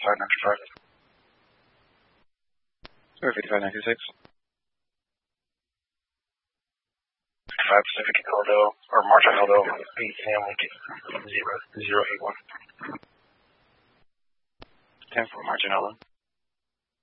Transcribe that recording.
5596. 5 Pacific Eldo, or March Eldo, 8 Sam Lincoln, 0081. 10 for March Eldo.